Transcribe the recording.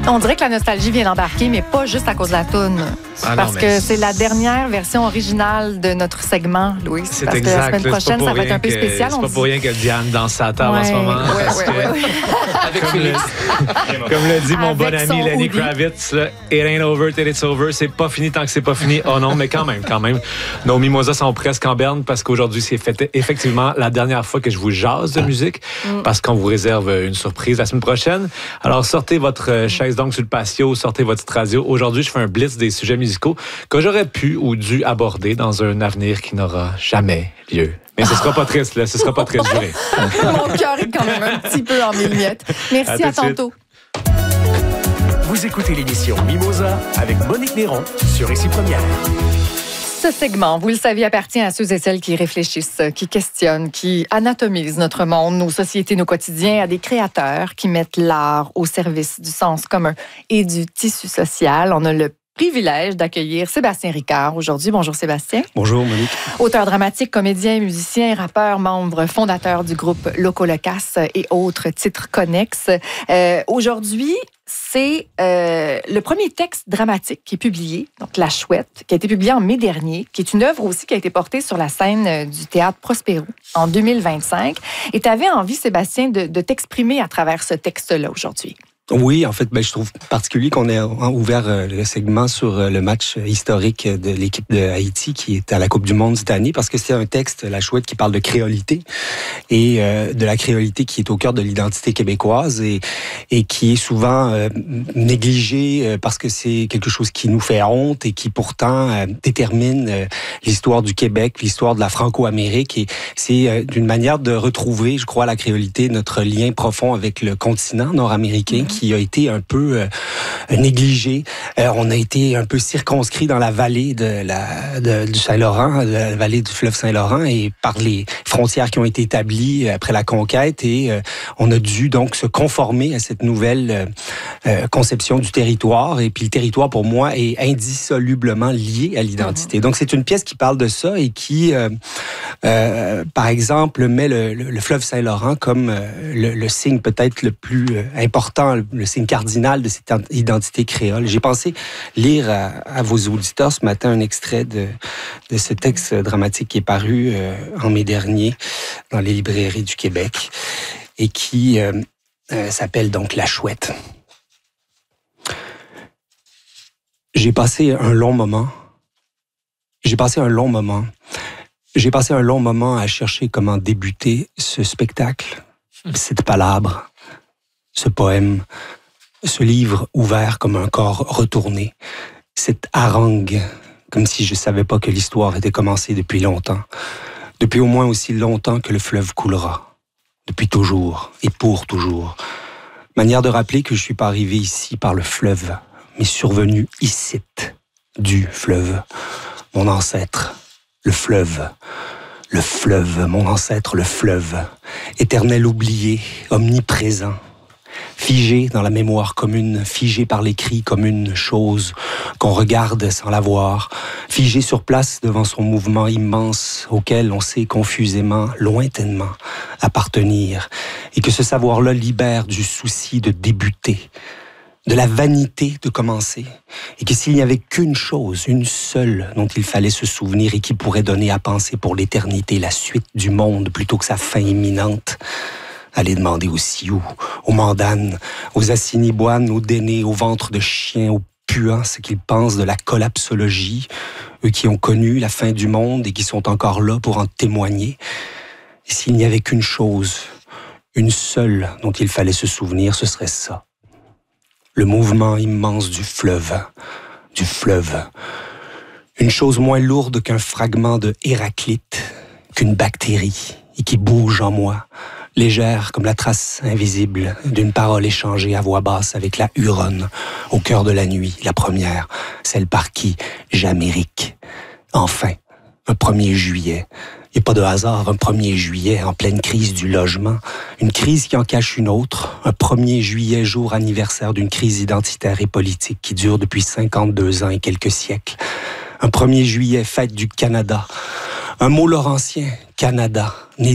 On dirait que la nostalgie vient d'embarquer, mais pas juste à cause de la toune. Parce que c'est la dernière version originale de notre segment, Louis. C'est parce exact. que la semaine prochaine, ça va être un peu spécial. C'est pas pour rien que Diane danse sa table en ce moment. Avec Félix. Comme l'a dit mon bon Avec ami son Lenny hoodie. Kravitz, là, it ain't over till it's over. C'est pas fini tant que c'est pas fini. Oh non, mais quand même. Nos mimosas sont presque en berne parce qu'aujourd'hui, c'est effectivement la dernière fois que je vous jase de musique parce qu'on vous réserve une surprise la semaine prochaine. Alors, sortez votre chaise donc sur le patio, sortez votre petite radio. Aujourd'hui, je fais un blitz des sujets musicaux que j'aurais pu ou dû aborder dans un avenir qui n'aura jamais lieu. Mais ce sera pas triste, là. Ce sera pas triste, juré. Mon cœur est quand même un petit peu en mille-miettes. Merci, à tantôt. Vous écoutez l'émission Mimosa avec Monique Néron sur Ici Première. Ce segment, vous le savez, appartient à ceux et celles qui réfléchissent, qui questionnent, qui anatomisent notre monde, nos sociétés, nos quotidiens, à des créateurs qui mettent l'art au service du sens commun et du tissu social. On a le privilège d'accueillir Sébastien Ricard aujourd'hui. Bonjour Sébastien. Bonjour Monique. Auteur dramatique, comédien, musicien, rappeur, membre fondateur du groupe Loco Locas et autres titres connexes. Aujourd'hui, c'est le premier texte dramatique qui est publié, donc La Chouette, qui a été publié en mai dernier, qui est une œuvre aussi qui a été portée sur la scène du Théâtre Prospero en 2025. Et tu avais envie, Sébastien, de t'exprimer à travers ce texte-là aujourd'hui. Oui, en fait, je trouve particulier qu'on ait ouvert le segment sur le match historique de l'équipe de Haïti qui est à la Coupe du Monde cette année, parce que c'est un texte, La Chouette, qui parle de créolité et de la créolité qui est au cœur de l'identité québécoise et qui est souvent négligée parce que c'est quelque chose qui nous fait honte et qui pourtant détermine l'histoire du Québec, l'histoire de la Franco-Amérique. Et c'est d'une manière de retrouver, je crois, la créolité, notre lien profond avec le continent nord-américain, qui a été un peu négligé. On a été un peu circonscrit dans la vallée du Saint-Laurent, la vallée du fleuve Saint-Laurent, et par les frontières qui ont été établies après la conquête. Et on a dû donc se conformer à cette nouvelle conception du territoire. Et puis le territoire, pour moi, est indissolublement lié à l'identité. Donc c'est une pièce qui parle de ça et qui, par exemple, met le fleuve Saint-Laurent comme le signe peut-être le plus important, le signe cardinal de cette identité créole. J'ai pensé lire à vos auditeurs ce matin un extrait de ce texte dramatique qui est paru en mai dernier dans les librairies du Québec et qui s'appelle donc La Chouette. J'ai passé un long moment à chercher comment débuter ce spectacle, cette palabre, ce poème, ce livre ouvert comme un corps retourné, cette harangue, comme si je ne savais pas que l'histoire était commencée depuis longtemps, depuis au moins aussi longtemps que le fleuve coulera, depuis toujours et pour toujours. Manière de rappeler que je ne suis pas arrivé ici par le fleuve, mais survenu ici, du fleuve, mon ancêtre, le fleuve, mon ancêtre, le fleuve, éternel oublié, omniprésent, figé dans la mémoire commune, figé par l'écrit comme une chose qu'on regarde sans la voir, figé sur place devant son mouvement immense auquel on sait confusément, lointainement, appartenir, et que ce savoir-là libère du souci de débuter, de la vanité de commencer, et que s'il n'y avait qu'une chose, une seule, dont il fallait se souvenir et qui pourrait donner à penser pour l'éternité la suite du monde plutôt que sa fin imminente, allez demander aux Sioux, aux Mandanes, aux Assiniboines, aux Dénés, aux ventres de chiens, aux puants, ce qu'ils pensent de la collapsologie, eux qui ont connu la fin du monde et qui sont encore là pour en témoigner. Et s'il n'y avait qu'une chose, une seule dont il fallait se souvenir, ce serait ça. Le mouvement immense du fleuve. Une chose moins lourde qu'un fragment de Héraclite, qu'une bactérie, et qui bouge en moi, légère comme la trace invisible d'une parole échangée à voix basse avec la Huronne, au cœur de la nuit, la première, celle par qui j'amérique. Enfin, un 1er juillet. Il n'y a pas de hasard, un 1er juillet en pleine crise du logement. Une crise qui en cache une autre. Un 1er juillet, jour anniversaire d'une crise identitaire et politique qui dure depuis 52 ans et quelques siècles. Un 1er juillet, fête du Canada. Un mot laurentien, Canada, né